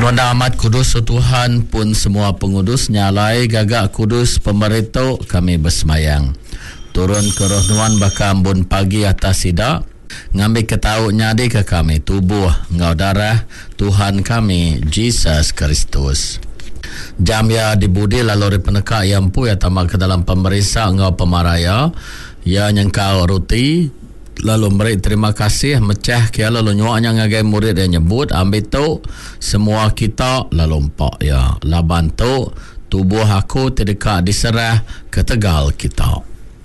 Nuanda amat kudus Tuhan pun semua pengudus nyalai gagak kudus pemerintah kami bersemayang. Turun ke roh nuan baka ambun pagi atas sidak. Ngambil ketau nyadi ke kami tubuh ngau darah Tuhan kami Jesus Kristus. Jam ya dibudi lalu peneka yang pu ya tamak ke dalam pemerisa ngau pemaraya ya nyengkau roti lalu beri terima kasih mecah kia lalu nyuaknya ngagai murid yang nyebut ambil tu semua kita lalu empak ya laban tu tubuh aku terdekat diserah ke tegal kita.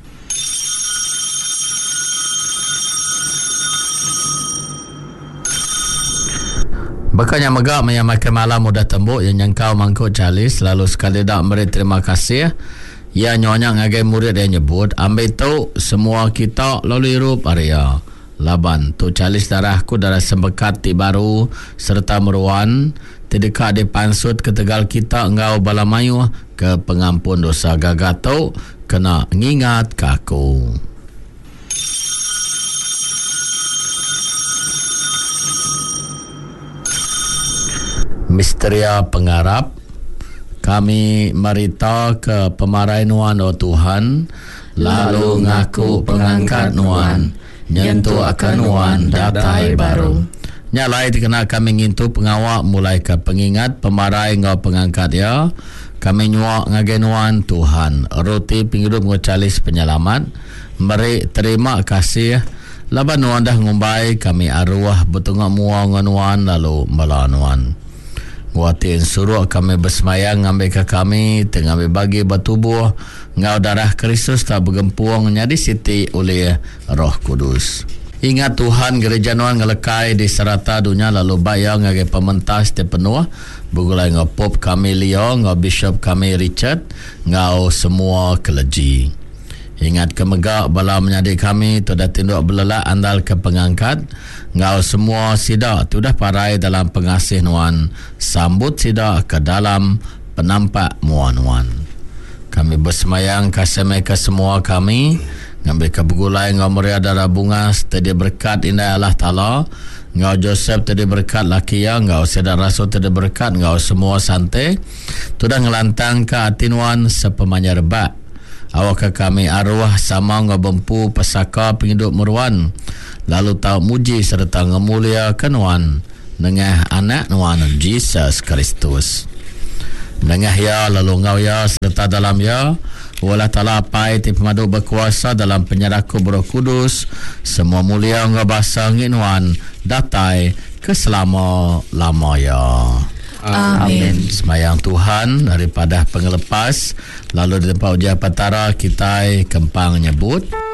Bakanya megak menyamakan malam mudah tembuk yang nyangkau mangkuk calis lalu sekali dak beri terima kasih ya nyonya ngagai murid yang nyebut ambil tu semua kita lalu irup area laban tu calis darahku darah sembekat ti baru serta meruan terdekat di pansut ke tegal kita engkau balamayu ke pengampun dosa gagato kena ngingat kaku. Misteria pengarap kami merita ke pemarai nuan o Tuhan lalu ngaku pengangkat nuan nyentuh akan nuan datai baru nyalai dikena kami ngintu pengawak mulai ke pengingat pemarai ngau pengangkat ya kami nyuak ngagai nuan Tuhan roti pinghidup ngocalis penyelamat meri terima kasih laban nuan dah ngumbai kami arwah betungak muang nuan lalu melanuan Watin suruh kami bersemayang ngambil ke kami tengah bagi bertubuh ngau darah Kristus tak bergempuang nyadi siti oleh Roh Kudus. Ingat Tuhan gereja nuan ngelekai di serata dunia lalu bayang ngagai pementas te penuh begulai ngau pop kami Leo ngau bishop kami Richard ngau semua keleji. Ingat kemegak bala menyadik kami tu dah tinduk belelak andal ke pengangkat ngau semua sidak tu dah parai dalam pengasih nuan sambut sidak ke dalam penampak muan-muan. Kami bersemayang kasih ke semua kami ngambil ke begulai ngau Maria darah bunga tadi berkat indah Allah Ta'ala ngau Joseph tadi berkat laki ya ngau sedar rasul tadi berkat ngau semua santai tu dah ngelantang ke hati nuan sepemanya rebak awak kami arwah sama ngabempu pesaka penghidup meruan lalu tahu muji serta ngemulia kenuan dengan anak nuan Jesus Kristus dengan ya lalu ngau ya serta dalam ya wala ta'ala pai ti pemadu berkuasa dalam penyerahku Roh Kudus semua mulia ngabasa nginuan datai keselama-lama ya. Amin. Semayang Tuhan daripada pengelepas lalu di tempat ujian petara kita kempang nyebut